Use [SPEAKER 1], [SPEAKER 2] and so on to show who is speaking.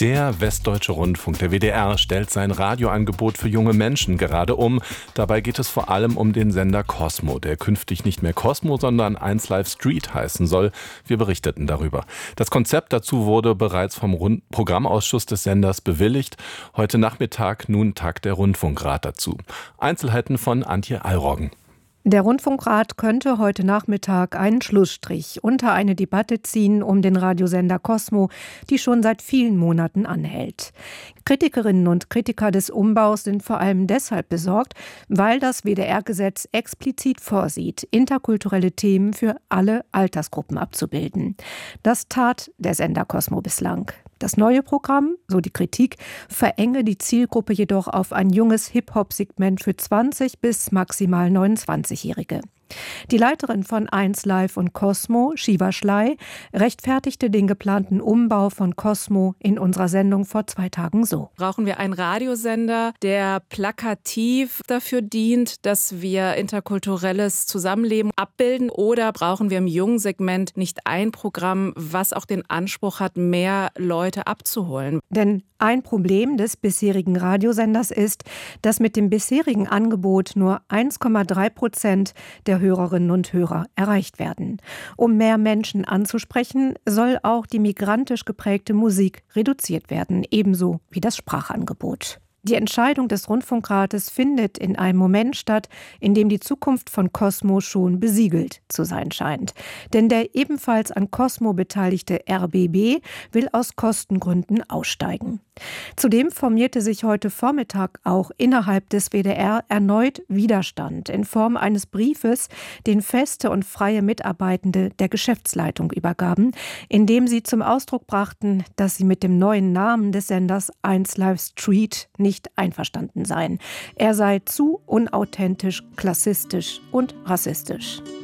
[SPEAKER 1] Der Westdeutsche Rundfunk, der WDR, stellt sein Radioangebot für junge Menschen gerade um. Dabei geht es vor allem um den Sender Cosmo, der künftig nicht mehr Cosmo, sondern 1Live Street heißen soll. Wir berichteten darüber. Das Konzept dazu wurde bereits vom Programmausschuss des Senders bewilligt. Heute Nachmittag nun tagt der Rundfunkrat dazu. Einzelheiten von Antje Allroggen.
[SPEAKER 2] Der Rundfunkrat könnte heute Nachmittag einen Schlussstrich unter eine Debatte ziehen um den Radiosender Cosmo, die schon seit vielen Monaten anhält. Kritikerinnen und Kritiker des Umbaus sind vor allem deshalb besorgt, weil das WDR-Gesetz explizit vorsieht, interkulturelle Themen für alle Altersgruppen abzubilden. Das tat der Sender Cosmo bislang. Das neue Programm, so die Kritik, verenge die Zielgruppe jedoch auf ein junges Hip-Hop-Segment für 20- bis maximal 29-Jährige. Die Leiterin von 1Live und Cosmo, Shiva Schley, rechtfertigte den geplanten Umbau von Cosmo in unserer Sendung vor 2 Tagen so.
[SPEAKER 3] Brauchen wir einen Radiosender, der plakativ dafür dient, dass wir interkulturelles Zusammenleben abbilden? Oder brauchen wir im jungen Segment nicht ein Programm, was auch den Anspruch hat, mehr Leute abzuholen?
[SPEAKER 2] Denn ein Problem des bisherigen Radiosenders ist, dass mit dem bisherigen Angebot nur 1,3% der Hörerinnen und Hörer erreicht werden. Um mehr Menschen anzusprechen, soll auch die migrantisch geprägte Musik reduziert werden, ebenso wie das Sprachangebot. Die Entscheidung des Rundfunkrates findet in einem Moment statt, in dem die Zukunft von Cosmo schon besiegelt zu sein scheint. Denn der ebenfalls an Cosmo beteiligte RBB will aus Kostengründen aussteigen. Zudem formierte sich heute Vormittag auch innerhalb des WDR erneut Widerstand in Form eines Briefes, den feste und freie Mitarbeitende der Geschäftsleitung übergaben, in dem sie zum Ausdruck brachten, dass sie mit dem neuen Namen des Senders 1Live Street nicht einverstanden seien. Er sei zu unauthentisch, klassistisch und rassistisch.